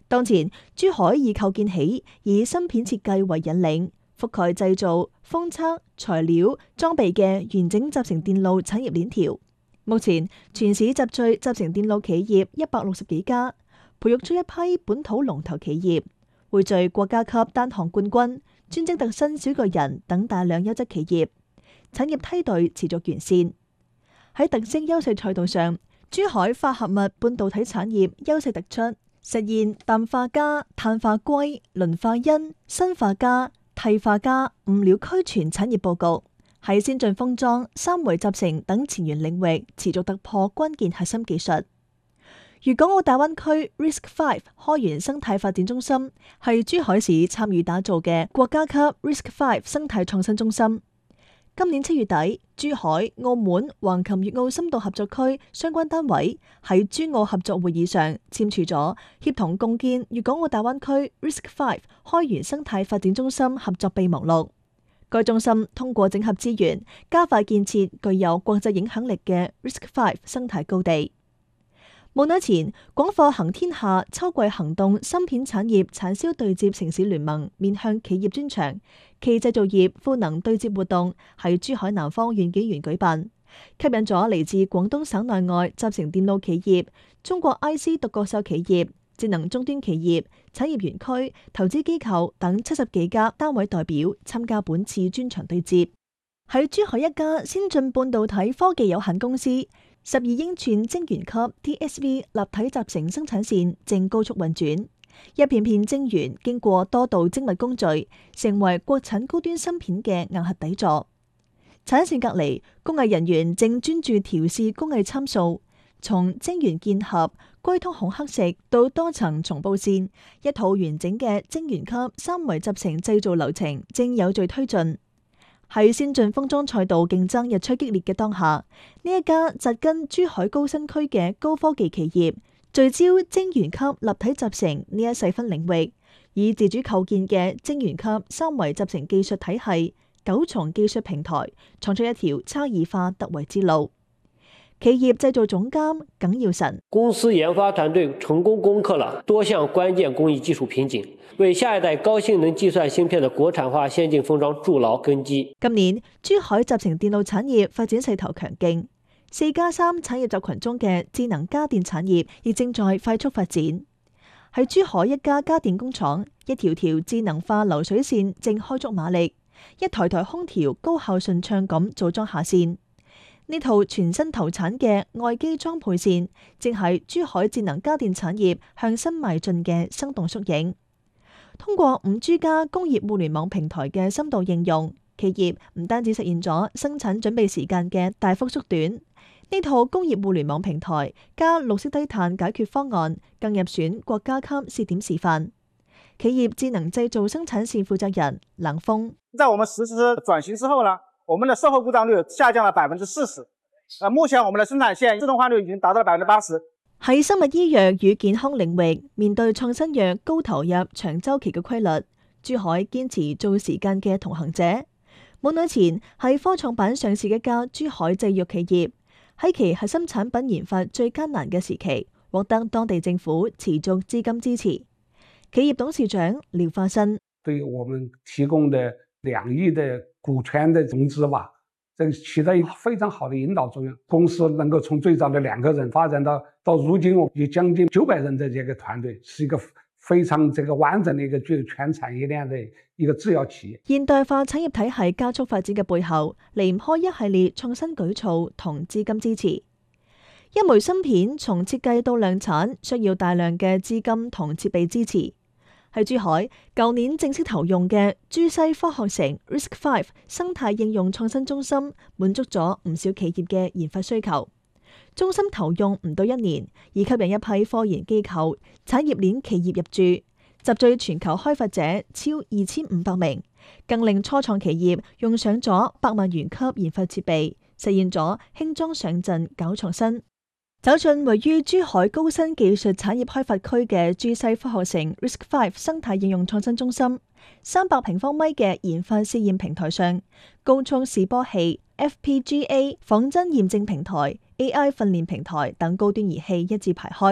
當前珠海已構建起以芯片設計為引領，覆蓋製造、封測、材料、裝備嘅完整集成電路產業鏈條。目前全市集聚集成電路企業160幾家，培育出一批本土龍頭企業，匯聚國家級單項冠軍、專精特新小巨人等大量優質企業，產業梯隊持續完善。喺特色優勢賽道上，珠海化合物半導體產業優勢突出，實現氮化鎵、碳化硅、磷化铟、砷化鎵、替化鎵5料俱全產業佈局，喺先進封裝、三維集成等前沿領域持續突破關鍵核心技術。粵港澳大灣區 RISC-V 開源生態發展中心係珠海市參與打造嘅國家級 RISC-V 生態創新中心。今年7月底，珠海、澳門、橫琴粵澳深度合作區相關單位喺珠澳合作會議上簽署咗協同共建粵港澳大灣區 RISC-V 開源生態發展中心合作備忘錄。該中心通過整合資源，加快建設具有國際影響力嘅 RISC-V 生態高地。冇耐前，廣貨行天下秋季行動芯片產業產銷對接城市聯盟面向企業專場暨製造業賦能對接活動喺珠海南方縣紀園舉辦，吸引咗嚟自廣東省內外集成電路企業、中國 IC 獨角獸企業、智能終端企業、產業園區、投資機構等70幾家單位代表參加本次專場對接。喺珠海一家先進半導體科技有限公司，12英寸晶圓級 TSV 立體集成生產線正高速運轉，一片片晶圓經過多道精密工序，成為國產高端芯片嘅硬核底座。產線隔離，工藝人員正專注調試工藝參數，從晶圓鍵合、硅通孔刻蝕到多層重布線，一套完整嘅晶圓級三維集成製造流程正有序推進。喺先進封裝賽道競爭日趨激烈嘅當下，呢一家紮根珠海高新區嘅高科技企業，聚焦晶圓級立體集成呢一細分領域，以自主構建嘅晶圓級三維集成技術體系、9重技術平台，創出一條差異化突圍之路。企業製造總監耿耀臣： 公司研發團隊成功攻克了多項關鍵工藝技術瓶頸，為下一代高性能計算芯片的國產化先進封裝築牢根基。 今年珠海集成電路產業發展勢頭強勁，4+3產業集群中嘅智能家電產業亦正在快速發展。喺珠海一家家電工廠，一條條智能化流水線正開足馬力，一台台空調高效順暢咁組裝下線。呢套全新投產嘅外機裝配線，正係珠海智能家電產業向新邁進嘅生動縮影。通過5G 加工業互聯網平台嘅深度應用，企業唔單止實現咗生產準備時間嘅大幅縮短，呢套工業互聯網平台加綠色低碳解決方案，更入選國家級試點示範。企業智能製造生產線負責人冷鋒： 在我們實施轉型之後呢，我們的售後故障率下降了40%。目前我們的生產線自動化率已經達到了80%。 喺生物醫藥與健康領域，面對創新藥高投入、長周期嘅規律，珠海堅持做時間嘅同行者。冇耐前喺科創板上市嘅一家珠海製藥企業，喺其核心產品研發最艱難嘅時期，獲得當地政府持續資金支持。企業董事長廖化新： 對我們提供的2億的股權的融資吧，這起到一個非常好的引導作用。公司能夠從最早的2個人發展到如今我有將近900人的這個團隊，是一個非常完整的一個具有全產業鏈的一個製藥企業。 現代化產業體系加速發展嘅背後，離唔開一系列創新舉措同資金支持。一枚芯片從設計到量產，需要大量嘅資金同設備支持。喺珠海，舊年正式投用嘅珠西科學城 RISC-V 生態應用創新中心，滿足咗唔少企業嘅研發需求。中心投用唔到1年，已吸引一批科研機構、產業鏈企業入駐，集聚全球開發者超2500名，更令初創企業用上咗100萬元級研發設備，實現咗輕裝上陣搞創新。走進位於珠海高新技術產業開發區嘅珠西科學城 RISC-V 生態應用創新中心，300平方米嘅研發試驗平台上，高速示波器、FPGA 仿真驗證平台、AI 訓練平台等高端儀器一字排開。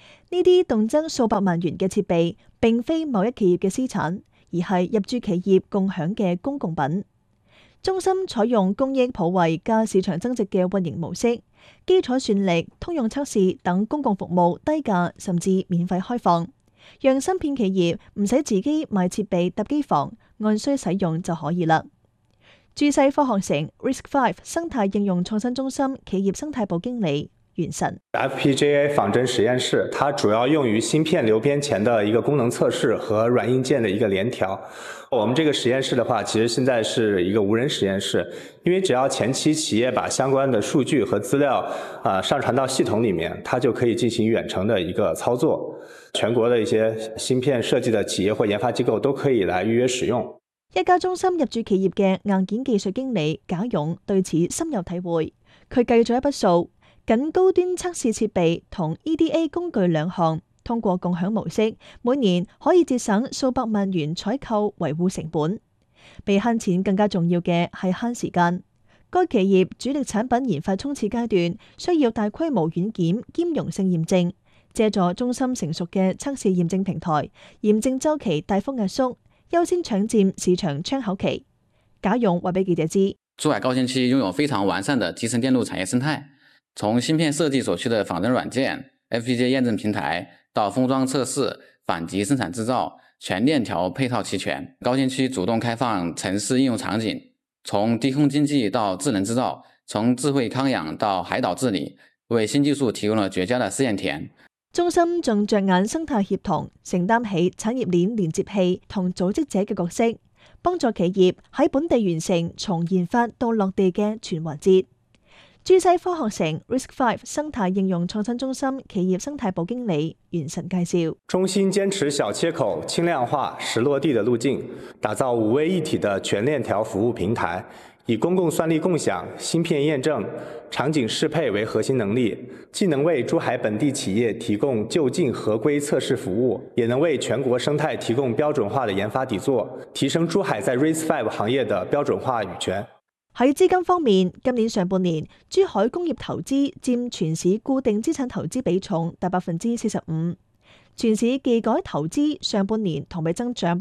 呢啲動輒數百萬元嘅設備並非某一企業嘅私產，而係入駐企業共享嘅公共品。中心採用公益普惠加市場增值嘅運營模式，基礎算力、通用測試等公共服務低價甚至免費開放，讓芯片企業唔使自己買設備搭機房，按需使用就可以啦。珠西科學城 RISC-V 生態應用創新中心企業生態部經理袁晨 FPGA 仿真實驗室，它主要用於芯片流編前的一個功能測試和軟硬件的一個聯調。我們這個實驗室的話，其實現在是一個無人實驗室，因為只要前期企業把相關的數據和資料上傳到系統裡面，它就可以進行遠程的一個操作。全國的一些芯片設計的企業或研發機構都可以來預約使用。 一家中心入駐企業嘅硬件技術經理賈勇對此深有體會，佢計咗一筆數。僅高端測試設備同 EDA 工具兩項，通過共享模式，每年可以節省數百萬元採購維護成本。比慳錢更加重要嘅係慳時間。該企業主力產品研發衝刺階段需要大規模軟件兼容性驗證，借助中心成熟嘅測試驗證平台，驗證週期大幅壓縮，優先搶佔市場窗口期。賈勇話俾記者知， 珠海高新區擁有非常完善的集成電路產業生態。從芯片設計所需的仿真軟件、FPGA 驗證平台到封裝測試、反擊生產製造，全鏈條配套齊全。高新區主動開放城市應用場景，從低空經濟到智能製造，從智慧康養到海島治理，為新技術提供了絕佳的試驗田。 中心仲着眼生態協同，承擔起產業鏈連接器同組織者嘅角色，幫助企業喺本地完成從研發到落地嘅全環節。珠西科學城 RISC-V 生態應用創新中心企業生態部經理袁晨介紹， 中心堅持小切口、輕量化、實落地的路徑，打造五位一體的全鏈條服務平台，以公共算力共享、芯片驗證、場景適配為核心能力，既能為珠海本地企業提供就近合規測試服務，也能為全國生態提供標準化的研發底座，提升珠海在 RISC-V 行業的標準化語權。 喺資金方面，今年上半年珠海工業投資佔全市固定資產投資比重達45%，全市技改投資上半年同比增長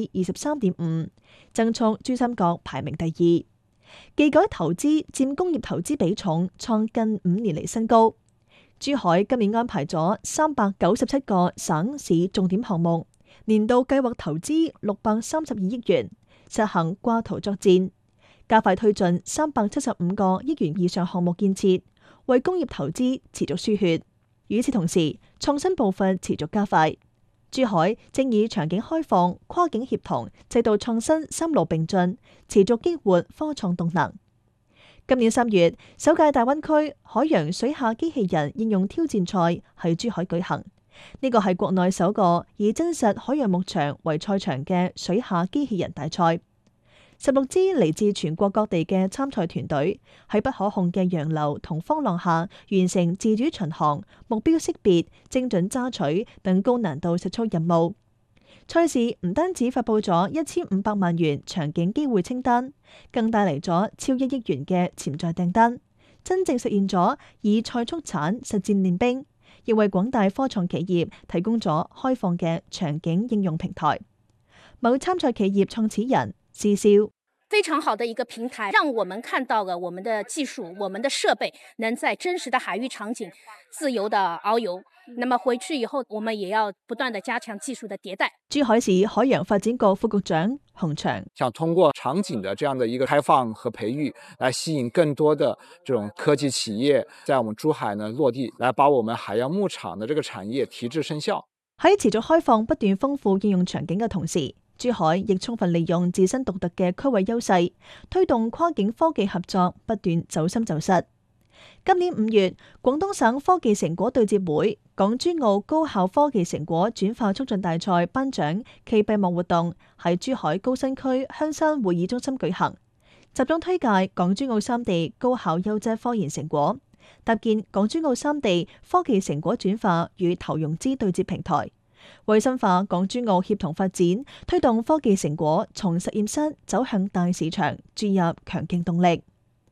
23.5%，增速珠三角排名第2。技改投資佔工業投資比重創近5年嚟新高。珠海今年安排咗397個省市重點項目，年度計劃投資632億元，實行掛圖作戰。加快推進375個億元以上項目建設，為工業投資持續輸血。與此同時，創新步伐持續加快。珠海正以場景開放、跨境協同、制度創新3路並進，持續激活科創動能。今年3月，首屆大灣區海洋水下機器人應用挑戰賽喺珠海舉行。呢個係國內首個以真實海洋牧場為賽場嘅水下機器人大賽。16支嚟自全國各地嘅參賽團隊喺不可控嘅洋流同風浪下完成自主巡航、目標識別、精準揸取等高難度實操任務。賽事唔單止發佈咗1500萬元場景機會清單，更帶嚟咗超1億元嘅潛在訂單，真正實現咗以賽速產實戰練兵，亦為廣大科創企業提供咗開放嘅場景應用平台。某參賽企業創始人施瀟， 非常好的一個平台，讓我們看到了我們的技術、我們的設備能在真實的海域場景自由的遨遊。那麼回去以後，我們也要不斷的加強技術的迭代。 珠海市海洋發展局副局長洪祥， 想通過場景的這樣的一個開放和培育，來吸引更多的這種科技企業在我們珠海呢落地，來把我們海洋牧場的這個產業提質生效。 喺持續開放不斷豐富應用場景嘅同時，珠海亦充分利用自身獨特嘅區位優勢，推動跨境科技合作不斷走深走實。今年5月，廣東省科技成果對接會港珠澳高校科技成果轉化促進大賽頒獎暨閉幕活動喺珠海高新區香山會議中心舉行，集中推介港珠澳3地高校優質科研成果，搭建港珠澳3地科技成果轉化與投融資對接平台，為深化港珠澳協同發展，推動科技成果從實驗室走向大市場注入強勁動力。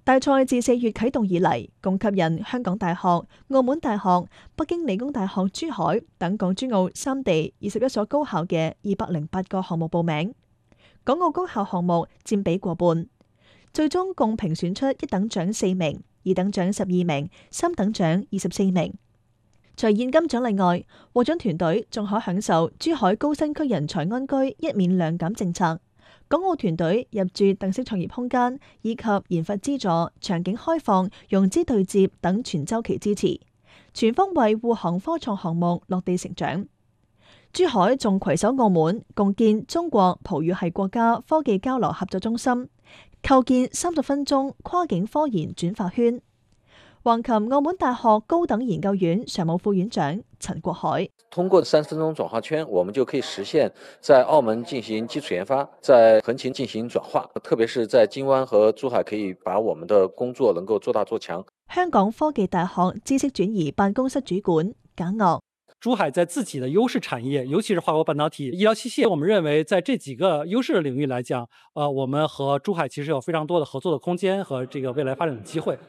大賽自4月啟動以嚟，共吸引香港大學、澳門大學、北京理工大學珠海等港珠澳3地21所高校嘅208個項目報名，港澳高校項目佔比過半。最終共評選出1等獎4名、2等獎12名、3等獎24名。除現金獎勵外，獲獎團隊仲可享受珠海高新區人才安居1免2減政策。港澳團隊入駐特色創業空間，以及研發資助、場景開放、融資對接等全週期支持，全方位護航科創項目落地成長。珠海仲攜手澳門，共建中國葡語系國家科技交流合作中心，構建30分鐘跨境科研轉化圈。橫琴澳門大學高等研究院常務副院長陳國海： 通過30分鐘轉化圈，我們就可以實現在澳門進行基礎研發，在橫琴進行轉化，特別是在金灣和珠海，可以把我們的工作能夠做大做強。 香港科技大學知識轉移辦公室主管簡岳： 珠海在自己的優勢產業，尤其是化工半導體、醫療器械，我們認為在這幾個優勢的領域來講，我們和珠海其實有非常多的合作的空間和這個未來發展的機會。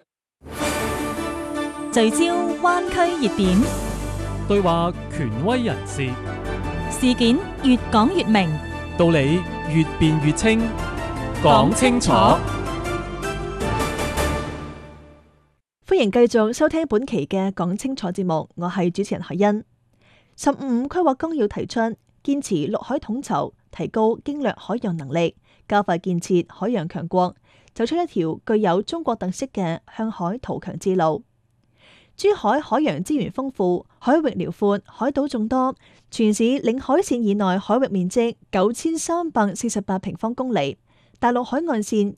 聚焦灣區熱點， 對話權威人士， 事件越講越明， 道理越辯越清，講清楚。 歡迎繼續收聽本期嘅講清楚節目，我係主持人海欣。15規劃綱要提出堅持陸海統籌，提高經略海洋能力，加快建設海洋強國，走出一條具有中國特色嘅向海圖強之路。珠海海洋資源豐富，海域遼闊，海島眾多，全市領海線以內海域面積9348平方公里，大陸海岸線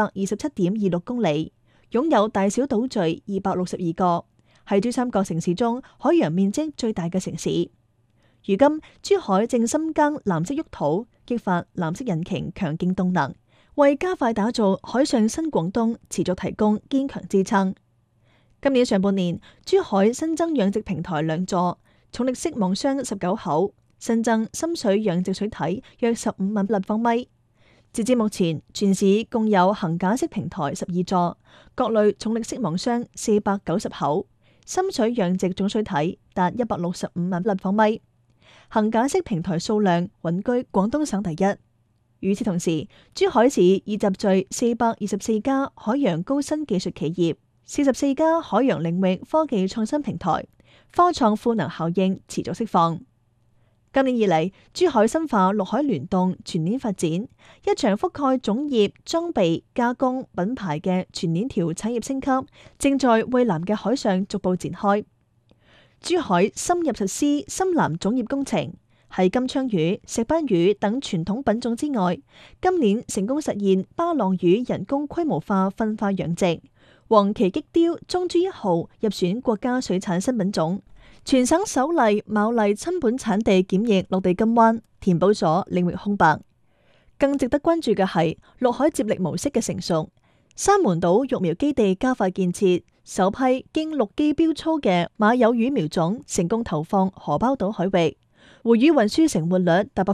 227.26公里，擁有大小島嶼262個，係珠三角城市中海洋面積最大嘅城市。如今，珠海正深耕藍色沃土，激發藍色引擎強勁動能，為加快打造海上新廣東持續提供堅強支撐。今年上半年，珠海新增養殖平台2座，重力式網箱19口，新增深水養殖水體約15萬立方米。截至目前，全市共有桁架式平台12座，各類重力式網箱490口，深水養殖總水體達165萬立方米，桁架式平台數量穩居廣東省第一。與此同時，珠海市已集聚424家海洋高新技術企業，44家海洋領域科技創新平台，科創賦能效應持續釋放。今年以嚟，珠海深化陸海聯動全鏈發展，一場覆蓋種業、裝備、加工、品牌嘅全鏈條產業升級，正在蔚藍嘅海上逐步展開。珠海深入實施深藍種業工程，喺金槍魚、石斑魚等傳統品種之外，今年成功實現巴浪魚人工規模化分化養殖。黃鰭激鯛中珠1號入選國家水產新品種，全省首例牡蠣親本產地檢疫落地金灣，填補咗領域空白。更值得關注嘅係陸海接力模式嘅成熟，沙門島育苗基地加快建設，首批經陸基標操嘅馬友魚苗種成功投放荷包島海域，回魚運輸成活率達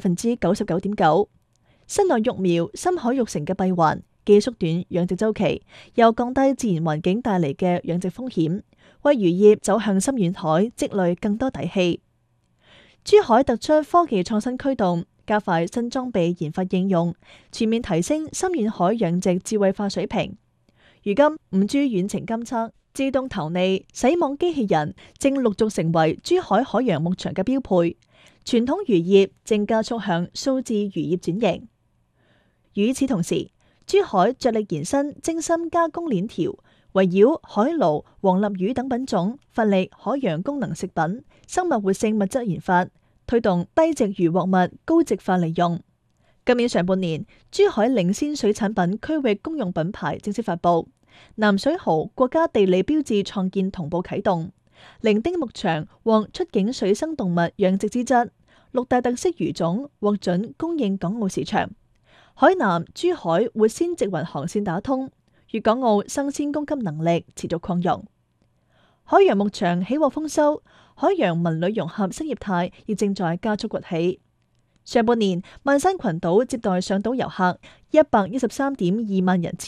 99.9%。室內育苗、深海育成嘅閉環，既縮短養殖週期，又降低自然環境帶嚟嘅養殖風險，為漁業走向深遠海積累更多底氣。珠海突出科技創新驅動，加快新裝備研發應用，全面提升深遠海養殖智慧化水平。如今5G 遠程監測、自動投餌、洗網機器人正陸續成為珠海海洋牧場嘅標配，傳統漁業正加速向數字漁業轉型。與此同時，珠海着力延伸精深加工鏈條，圍繞海鱸、黃鱲魚等品種，發力海洋功能食品、生物活性物質研發，推動低值漁獲物高值化利用。今年上半年，珠海領先水產品區域公用品牌正式發布，南水蠔國家地理標誌創建同步啟動，伶仃牧場獲出境水生動物養殖資質，6大特色魚種獲准供應港澳市場。海南、珠海活鮮直運航線打通，粵港澳生鮮供給能力持續擴容。海洋牧場喜獲豐收，海洋文旅融合新業態亦正在加速崛起。上半年，萬山群島接待上島遊客113.2萬人次，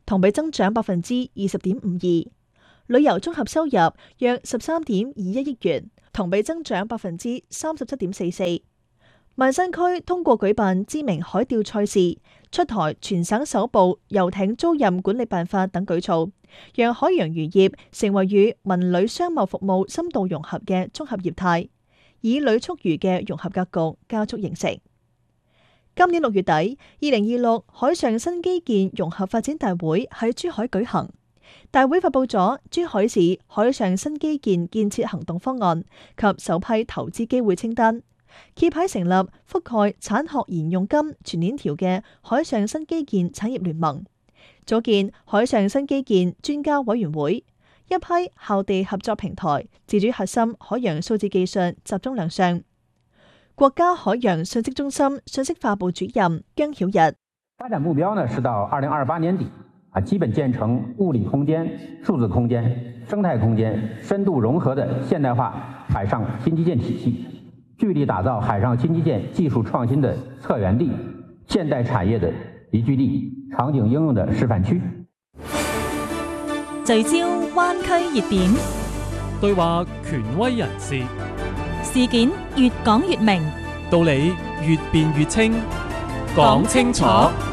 同比增長20.52%。旅遊綜合收入約13.21億元，同比增長37.44%。萬新區通過舉辦知名海釣賽事、出台全省首部遊艇租賃管理辦法等舉措，讓海洋漁業成為與民旅商貿服務深度融合嘅綜合業態，以旅促漁嘅融合格局加速形成。今年6月底，2026海上新基建融合發展大會喺珠海舉行。大會發佈咗珠海市海上新基建建設行動方案及首批投資機會清單，揭牌成立覆蓋產學研用金全鏈條嘅海上新基建產業聯盟，組建海上新基建專家委員會，一批校地合作平台自主核心海洋數字技術集中亮相。國家海洋信息中心信息化部主任姜曉日， 發展目標呢是到2028年底基本建成物理空間、數字空間、生態空間深度融合的現代化海上新基建體系，聚力打造海上新基建技術創新的策源地、現代產業的集聚地、場景應用的示範區。 聚焦灣區熱點， 對話權威人士， 事件越講越明， 道理越辯越清，講清楚。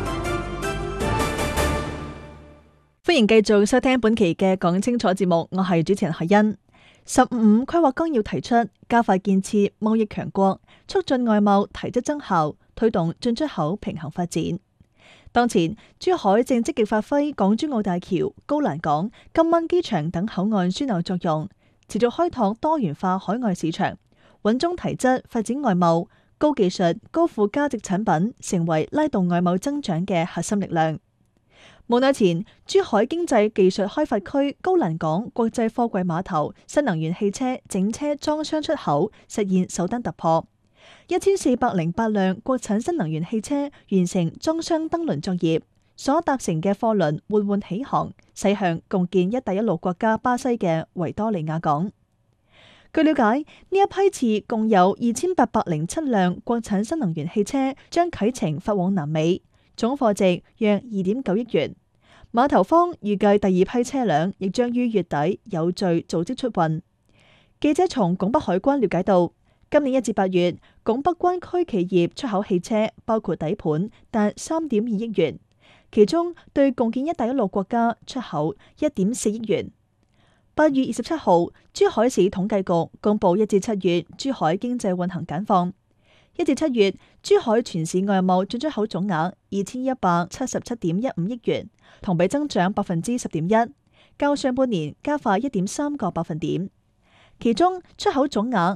歡迎繼續收聽本期嘅講清楚節目，我係主持人海欣。15規劃綱要提出加快建設貿易強國，促進外貿提質增效，推動進出口平衡發展。當前珠海正積極發揮港珠澳大橋、高欄港、金灣機場等口岸樞紐作用，持續開拓多元化海外市場，穩中提質發展外貿，高技術、高附加值產品成為拉動外貿增長嘅核心力量。冇耐前，珠海經濟技術開發區高欄港國際貨櫃碼頭新能源汽車整車裝箱出口實現首單突破，1408輛國產新能源汽車完成裝箱登輪作業，所搭乘嘅貨輪緩緩起航，駛向共建一帶一路國家巴西嘅維多利亞港。據了解，呢一批次共有2807輛國產新能源汽車將啟程發往南美，總貨值約2.9億元。碼頭方預計第二批車輛亦將於月底有序組織出運。記者從拱北海關了解到，今年1至8月，拱北灣區企業出口汽車包括底盤達3.2億元，其中對共建一帶一路國家出口1.4億元。8月27號，珠海市統計局公布1至7月珠海經濟運行簡況。1至7月，珠海全市外貿進出口總額2177.15億元，同比增長10.1%，較上半年加快1.3個百分點。其中出口總額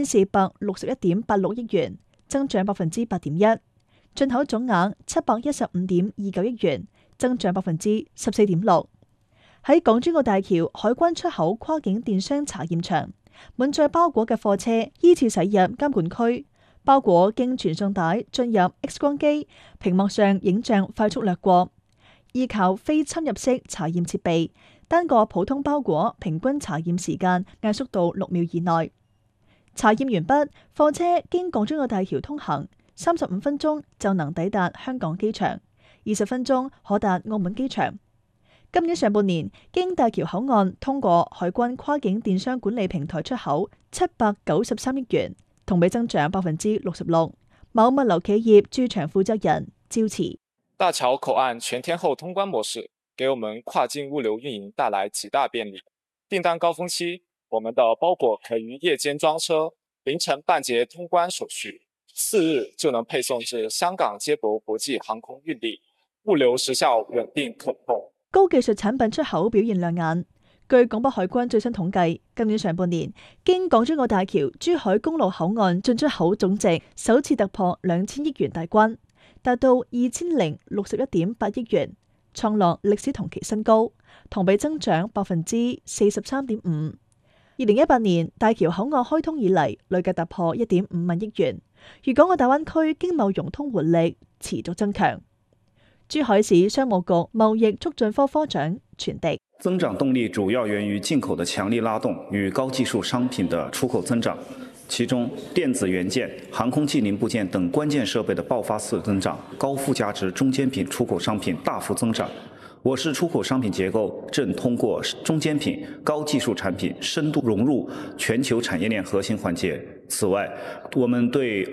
1461.86億元，增長8.1%；進口總額715.29億元，增長14.6%。喺港珠澳大橋海關出口跨境電商查驗場，滿載包裹嘅貨車依次駛入監管區。包裹經傳送帶進入 X 光機，屏幕上影像快速掠過，依靠非侵入式查驗設備，單個普通包裹平均查驗時間壓縮到6秒以內。查驗完畢，貨車經港珠澳大橋通行，35分鐘就能抵達香港機場，20分鐘可達澳門機場。今年上半年，經大橋口岸通過海關跨境電商管理平台出口793億元。同比增長66%。某物流企業駐場負責人趙慈： 大橋口岸全天候通關模式，給我們跨境物流運營帶來極大便利。訂單高峰期，我們的包裹可於夜間裝車，凌晨辦結通關手續，4日就能配送至香港接駁國際航空運力，物流時效穩定可控。 高技術產品出口表現亮眼。據拱北海關最新統計，今年上半年經港珠澳大橋珠海公路口岸進出口總值首次突破2000億元大關，達到2061.8億元，創落歷史同期新高，同比增長43.5%。2018年大橋口岸開通以嚟，累計突破1.5萬億元，粵港澳大灣區經貿融通活力持續增強。珠海市商務局貿易促進科科長全迪： 增長動力主要源於進口的強力拉動與高技術商品的出口增長，其中電子元件、航空器零部件等關鍵設備的爆發式增長，高附加值中間品出口商品大幅增長。 我市出口商品结构正通过中间品、高技术产品深度融入全球产业链核心环节。此外，我们对